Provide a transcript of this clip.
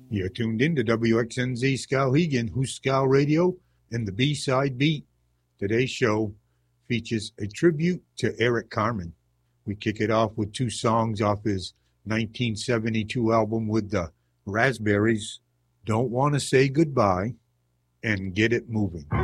You're tuned in to WXNZ Skowhegan, Huskow Radio, and the B-Side Beat. Today's show features a tribute to Eric Carmen. We kick it off with two songs off his 1972 album with the Raspberries, Don't Want to Say Goodbye, and Get It Moving.